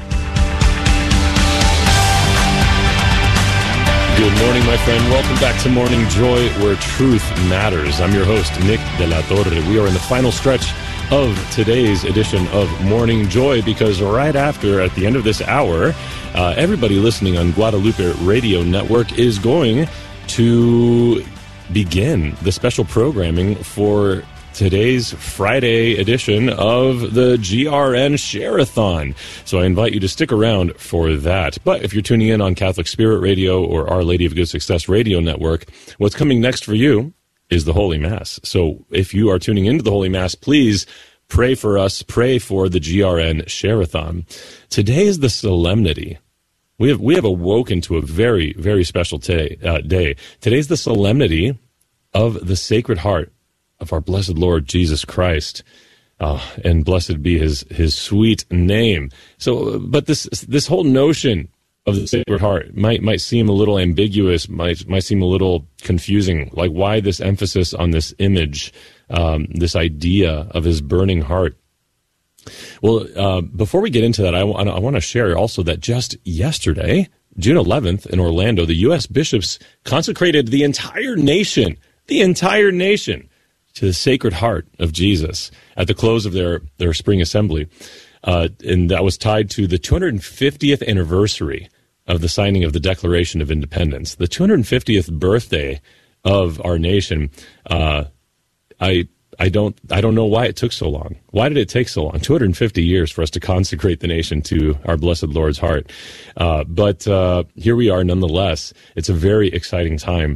Good morning, my friend. Welcome back to Morning Joy, where truth matters. I'm your host, Nick De La Torre. We are in the final stretch of today's edition of Morning Joy, because right after, at the end of this hour, uh, everybody listening on Guadalupe Radio Network is going to begin the special programming for today's Friday edition of the G R N Share-a-thon. So I invite you to stick around for that. But if you're tuning in on Catholic Spirit Radio or Our Lady of Good Success Radio Network, what's coming next for you is the Holy Mass. So if you are tuning into the Holy Mass, please pray for us, pray for the G R N Share-a-thon. Today is the solemnity. We have we have awoken to a very, very special t- uh, day. Today's the solemnity of the Sacred Heart of our blessed Lord Jesus Christ, uh, and blessed be his his sweet name. So, but this this whole notion of the Sacred Heart might might seem a little ambiguous, might might seem a little confusing. Like, why this emphasis on this image, um, this idea of his burning heart? Well, uh, before we get into that, I, w- I want to share also that just yesterday, June eleventh, in Orlando, the U S bishops consecrated the entire nation, the entire nation, to the Sacred Heart of Jesus at the close of their, their spring assembly. Uh, and that was tied to the two hundred fiftieth anniversary of the signing of the Declaration of Independence, the two hundred fiftieth birthday of our nation. Uh, I I don't I don't know why it took so long. Why did it take so long? two hundred fifty years for us to consecrate the nation to our blessed Lord's heart. Uh, but uh, here we are nonetheless. It's a very exciting time.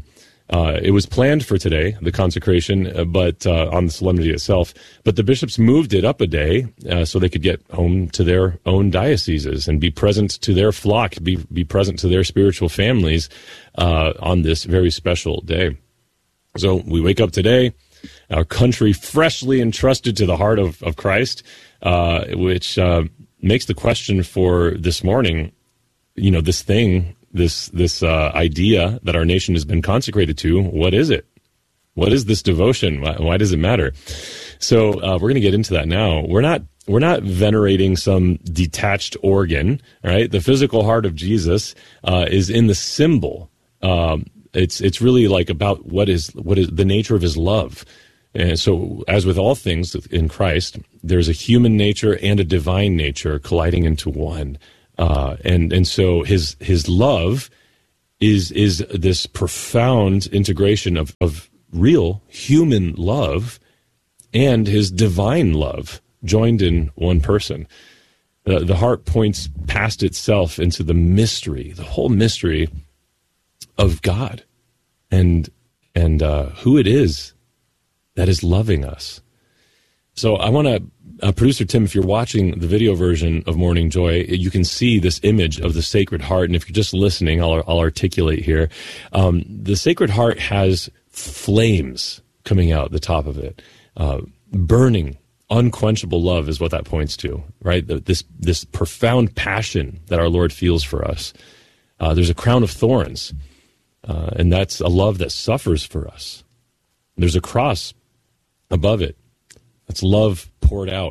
Uh, it was planned for today, the consecration, uh, but uh, on the solemnity itself. But the bishops moved it up a day uh, so they could get home to their own dioceses and be present to their flock, be be present to their spiritual families uh, on this very special day. So we wake up today, our country freshly entrusted to the heart of, of Christ, uh, which uh, makes the question for this morning, you know, this thing, this this uh, idea that our nation has been consecrated to, what is it? What is this devotion? Why, why does it matter? So uh, we're going to get into that now. We're not we're not venerating some detached organ, right? The physical heart of Jesus uh, is in the symbol. Um, it's it's really like about what is what is the nature of his love. And so, as with all things in Christ, there's a human nature and a divine nature colliding into one. Uh, and and so his his love is is this profound integration of, of real human love and his divine love joined in one person. Uh, the heart points past itself into the mystery, the whole mystery of God, and and uh, who it is that is loving us. So I want to, uh, Producer Tim, if you're watching the video version of Morning Joy, you can see this image of the Sacred Heart. And if you're just listening, I'll, I'll articulate here. Um, the Sacred Heart has flames coming out the top of it. Uh, burning, unquenchable love is what that points to, right? The, this, this profound passion that our Lord feels for us. Uh, there's a crown of thorns, uh, and that's a love that suffers for us. There's a cross above it. That's love poured out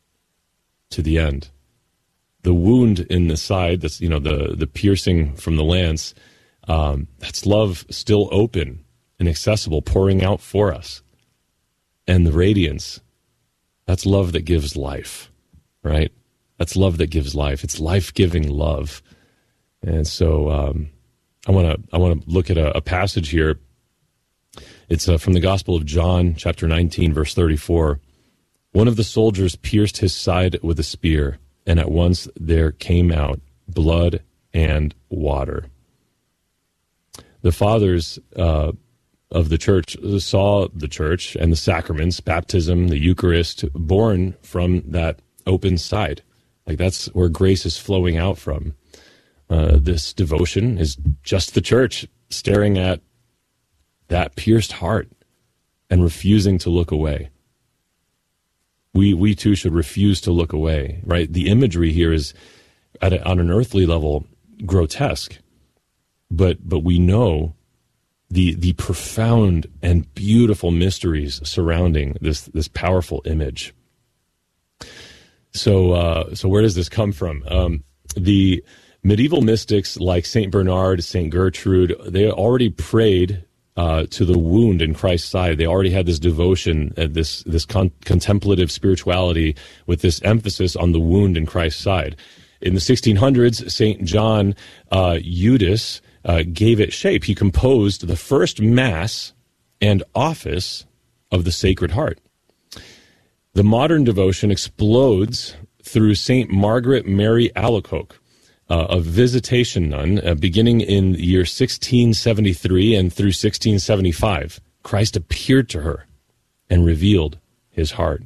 to the end. The wound in the side, that's, you know, the, the piercing from the lance, um, that's love still open and accessible, pouring out for us. And the radiance, that's love that gives life, right? That's love that gives life. It's life-giving love. And so um, I want to I want to look at a, a passage here. It's uh, from the Gospel of John, chapter nineteen, verse thirty-four. One of the soldiers pierced his side with a spear, and at once there came out blood and water. The fathers uh, of the church saw the church and the sacraments, baptism, the Eucharist, born from that open side. Like that's where grace is flowing out from. Uh, this devotion is just the church staring at that pierced heart and refusing to look away. We we too should refuse to look away, right? The imagery here is, at a, on an earthly level, grotesque, but but we know the the profound and beautiful mysteries surrounding this this powerful image. So uh, so where does this come from? Um, the medieval mystics like Saint Bernard, Saint Gertrude, they already prayed Uh, to the wound in Christ's side. They already had this devotion, uh, this this con- contemplative spirituality with this emphasis on the wound in Christ's side. In the sixteen hundreds, Saint John uh, Eudes uh, gave it shape. He composed the first Mass and office of the Sacred Heart. The modern devotion explodes through Saint Margaret Mary Alacoque, Uh, a visitation nun, uh, beginning in the year sixteen seventy-three and through sixteen seventy-five. Christ appeared to her and revealed his heart.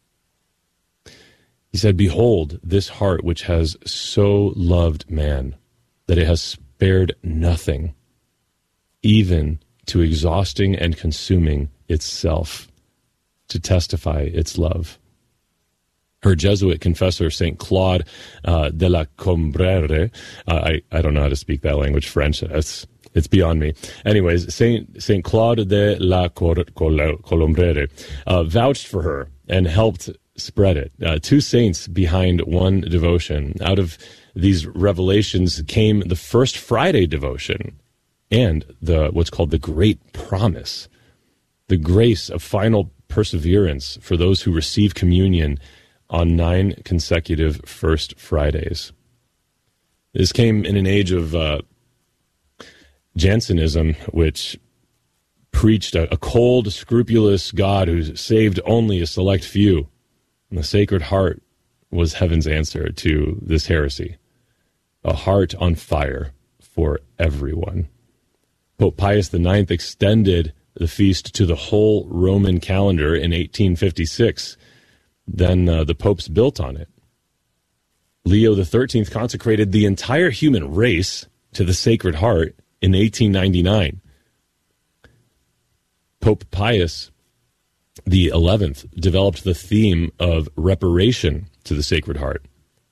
He said, "Behold, this heart which has so loved man, that it has spared nothing, even to exhausting and consuming itself, to testify its love." Her Jesuit confessor, Saint Claude uh, de la Colombrere, uh, I, I don't know how to speak that language, French, it's, it's beyond me. Anyways, Saint Saint Claude de la Colombrere uh, vouched for her and helped spread it. Uh, two saints behind one devotion. Out of these revelations came the First Friday devotion and the what's called the Great Promise, the grace of final perseverance for those who receive communion on nine consecutive First Fridays. This came in an age of uh, Jansenism, which preached a, a cold, scrupulous God who saved only a select few. And the Sacred Heart was heaven's answer to this heresy. A heart on fire for everyone. Pope Pius the Ninth extended the feast to the whole Roman calendar in eighteen fifty-six. Then uh, the popes built on it. Leo the Thirteenth consecrated the entire human race to the Sacred Heart in eighteen ninety-nine. Pope Pius the Eleventh developed the theme of reparation to the Sacred Heart.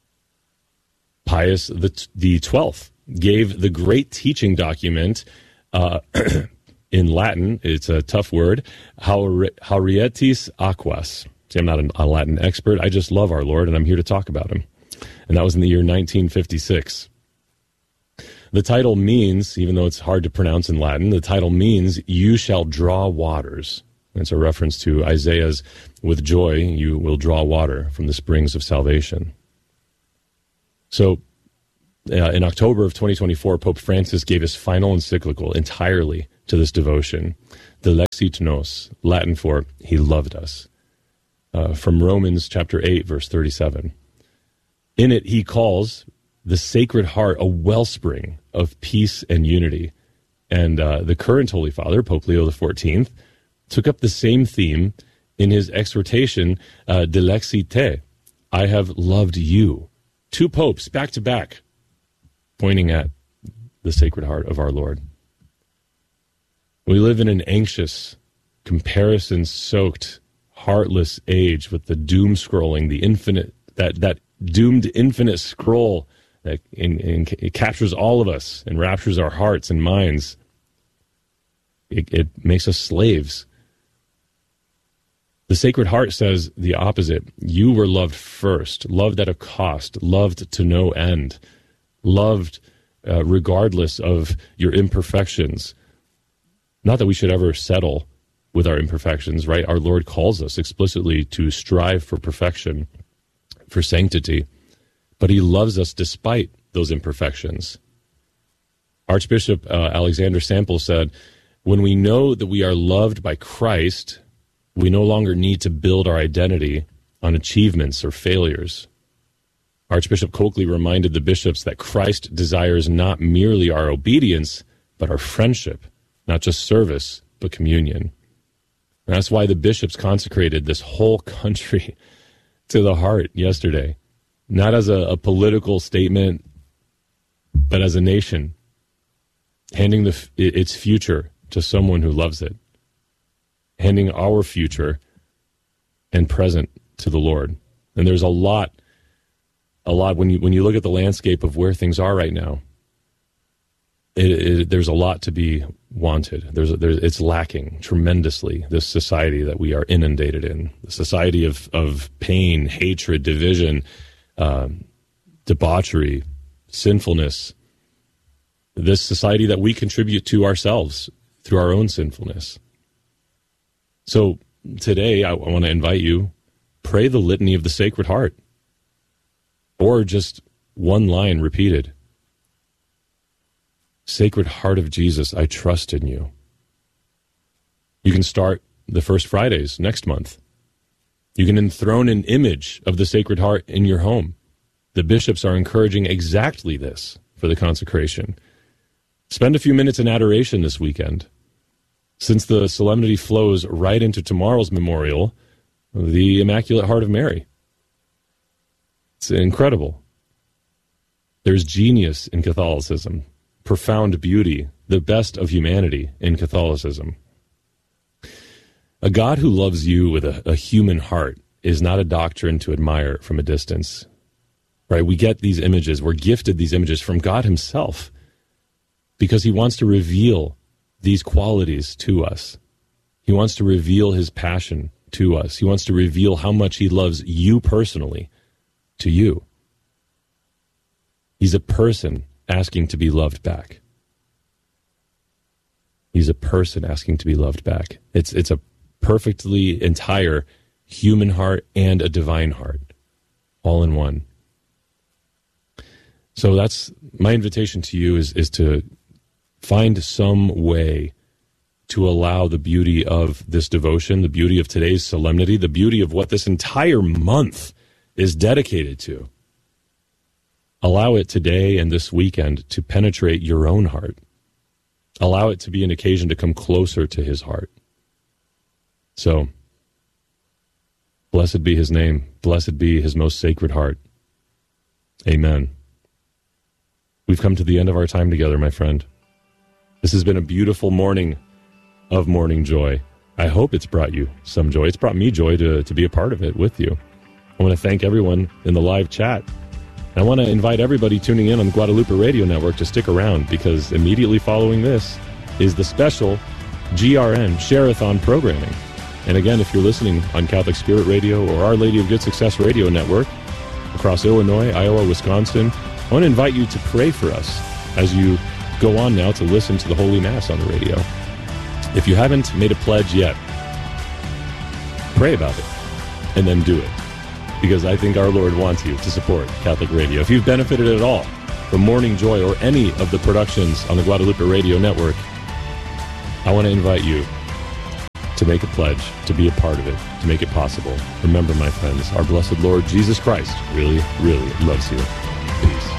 Pius the, the Twelfth gave the great teaching document uh, in Latin, it's a tough word, Haurietis Aquas. See, I'm not a Latin expert. I just love our Lord, and I'm here to talk about him. And that was in the year nineteen fifty-six. The title means, even though it's hard to pronounce in Latin, the title means, you shall draw waters. It's a reference to Isaiah's, with joy you will draw water from the springs of salvation. So, uh, in October of twenty twenty-four, Pope Francis gave his final encyclical entirely to this devotion, Dilexit Nos, Latin for He loved us, uh, from Romans chapter eight, verse thirty-seven. In it, he calls the Sacred Heart a wellspring of peace and unity. And uh, the current Holy Father, Pope Leo the Fourteenth, took up the same theme in his exhortation, uh, Dilexit Te, I have loved you. Two popes back to back, pointing at the Sacred Heart of our Lord. We live in an anxious, comparison-soaked, heartless age with the doom scrolling, the infinite, that, that doomed infinite scroll that in, in, it captures all of us and raptures our hearts and minds. It, it makes us slaves. The Sacred Heart says the opposite. You were loved first, loved at a cost, loved to no end, loved uh, regardless of your imperfections. Not that we should ever settle with our imperfections, right? Our Lord calls us explicitly to strive for perfection, for sanctity, but he loves us despite those imperfections. Archbishop uh, Alexander Sample said, when we know that we are loved by Christ, we no longer need to build our identity on achievements or failures. Archbishop Coakley reminded the bishops that Christ desires not merely our obedience, but our friendship, not just service, but communion. And that's why the bishops consecrated this whole country to the heart yesterday, not as a, a political statement, but as a nation, handing the, its future to someone who loves it, handing our future and present to the Lord. And there's a lot, a lot, when you when you look at the landscape of where things are right now, it, it, there's a lot to be wanted. There's, a, there's It's lacking tremendously, this society that we are inundated in, the society of, of pain, hatred, division, um, debauchery, sinfulness, this society that we contribute to ourselves through our own sinfulness. So today, I, I want to invite you, pray the litany of the Sacred Heart, or just one line repeated. Sacred Heart of Jesus, I trust in you. You can start the first Fridays next month. You can enthrone an image of the Sacred Heart in your home. The bishops are encouraging exactly this for the consecration. Spend a few minutes in adoration this weekend. Since the solemnity flows right into tomorrow's memorial, the Immaculate Heart of Mary. It's incredible. There's genius in Catholicism, profound beauty, the best of humanity in Catholicism. A God who loves you with a, a human heart is not a doctrine to admire from a distance. Right? We get these images, we're gifted these images from God himself because he wants to reveal these qualities to us. He wants to reveal his passion to us. He wants to reveal how much he loves you personally to you. He's a person asking to be loved back. He's a person asking to be loved back. It's it's a perfectly entire human heart and a divine heart, all in one. So that's my invitation to you is, is to find some way to allow the beauty of this devotion, the beauty of today's solemnity, the beauty of what this entire month is dedicated to. Allow it today and this weekend to penetrate your own heart. Allow it to be an occasion to come closer to his heart. So, blessed be his name. Blessed be his most sacred heart. Amen. We've come to the end of our time together, my friend. This has been a beautiful morning of morning joy. I hope it's brought you some joy. It's brought me joy to, to be a part of it with you. I want to thank everyone in the live chat. I want to invite everybody tuning in on the Guadalupe Radio Network to stick around, because immediately following this is the special G R N Share-a-thon programming. And again, if you're listening on Catholic Spirit Radio or Our Lady of Good Success Radio Network across Illinois, Iowa, Wisconsin, I want to invite you to pray for us as you go on now to listen to the Holy Mass on the radio. If you haven't made a pledge yet, pray about it and then do it, because I think our Lord wants you to support Catholic Radio. If you've benefited at all from Morning Joy or any of the productions on the Guadalupe Radio Network, I want to invite you to make a pledge, to be a part of it, to make it possible. Remember, my friends, our blessed Lord Jesus Christ really, really loves you. Peace.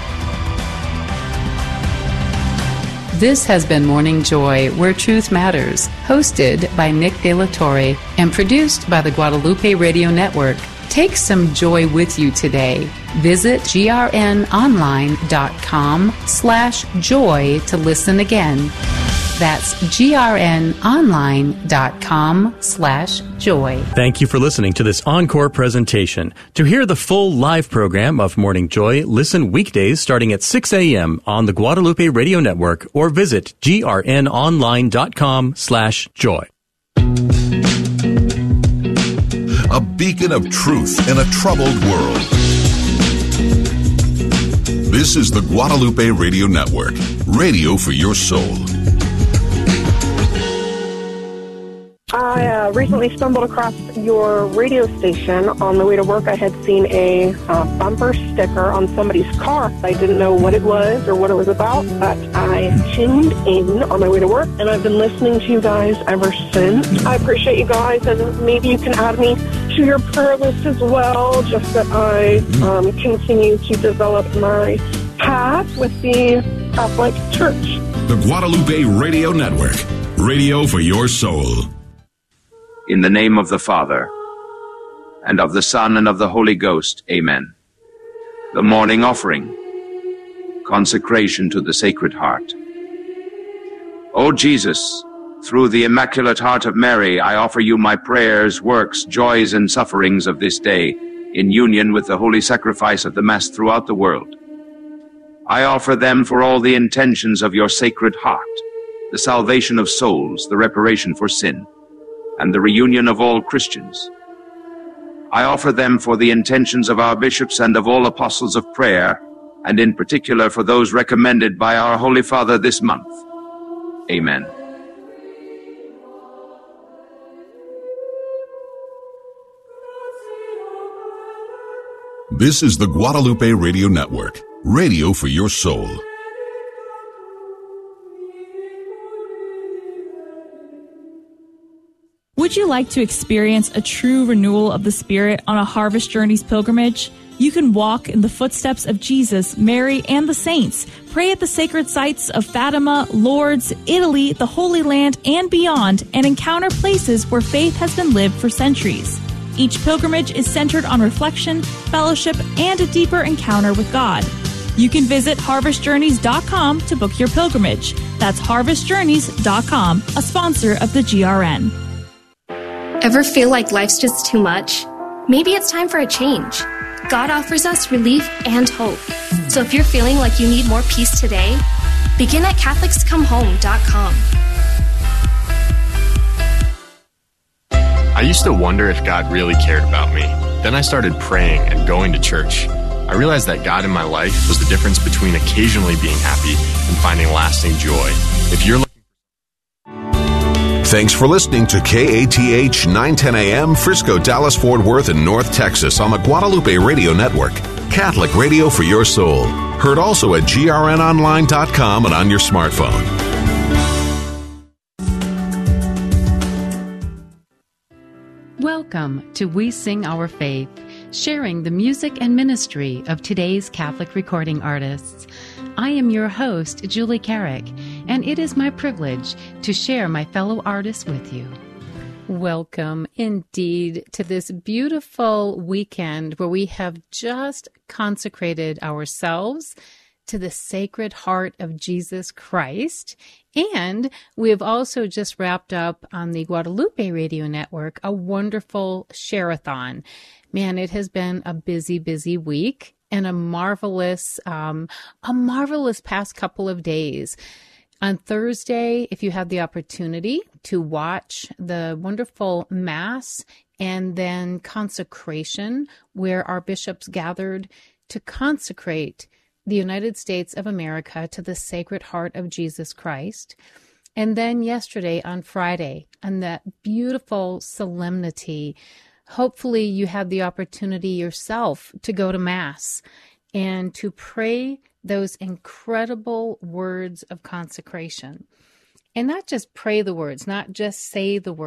This has been Morning Joy, Where Truth Matters, hosted by Nick De La Torre and produced by the Guadalupe Radio Network. Take some joy with you today. Visit grnonline.com slash joy to listen again. That's grnonline.com slash joy. Thank you for listening to this encore presentation. To hear the full live program of Morning Joy, listen weekdays starting at six a.m. on the Guadalupe Radio Network or visit grnonline.com slash joy. A beacon of truth in a troubled world. This is the Guadalupe Radio Network, radio for your soul. I uh, recently stumbled across your radio station. On the way to work, I had seen a uh, bumper sticker on somebody's car. I didn't know what it was or what it was about, but I tuned in on my way to work, and I've been listening to you guys ever since. I appreciate you guys, and maybe you can add me to your prayer list as well, just that I um, continue to develop my path with the Catholic Church. The Guadalupe Radio Network, radio for your soul. In the name of the Father, and of the Son, and of the Holy Ghost, amen. The morning offering, consecration to the Sacred Heart. O Jesus, through the Immaculate Heart of Mary, I offer you my prayers, works, joys, and sufferings of this day, in union with the holy sacrifice of the Mass throughout the world. I offer them for all the intentions of your Sacred Heart, the salvation of souls, the reparation for sin, and the reunion of all Christians. I offer them for the intentions of our bishops and of all apostles of prayer, and in particular for those recommended by our Holy Father this month. Amen. This is the Guadalupe Radio Network, radio for your soul. Would you like to experience a true renewal of the Spirit on a Harvest Journeys pilgrimage? You can walk in the footsteps of Jesus, Mary, and the saints. Pray at the sacred sites of Fatima, Lourdes, Italy, the Holy Land, and beyond, and encounter places where faith has been lived for centuries. Each pilgrimage is centered on reflection, fellowship, and a deeper encounter with God. You can visit harvest journeys dot com to book your pilgrimage. That's harvest journeys dot com, a sponsor of the G R N. Ever feel like life's just too much? Maybe it's time for a change. God offers us relief and hope. So if you're feeling like you need more peace today, begin at catholics come home dot com. I used to wonder if God really cared about me. Then I started praying and going to church. I realized that God in my life was the difference between occasionally being happy and finding lasting joy. If you're Thanks for listening to K A T H nine ten A M, Frisco, Dallas, Fort Worth, and North Texas on the Guadalupe Radio Network. Catholic radio for your soul. Heard also at G R N online dot com and on your smartphone. Welcome to We Sing Our Faith, sharing the music and ministry of today's Catholic recording artists. I am your host, Julie Carrick, and it is my privilege to share my fellow artists with you. Welcome indeed to this beautiful weekend where we have just consecrated ourselves to the Sacred Heart of Jesus Christ. And we have also just wrapped up on the Guadalupe Radio Network a wonderful share-a-thon. Man, it has been a busy, busy week and a marvelous, um, a marvelous past couple of days. On Thursday, if you had the opportunity to watch the wonderful Mass and then consecration, where our bishops gathered to consecrate the United States of America to the Sacred Heart of Jesus Christ. And then yesterday on Friday, on that beautiful solemnity, hopefully you had the opportunity yourself to go to Mass and to pray those incredible words of consecration. And not just pray the words, not just say the words,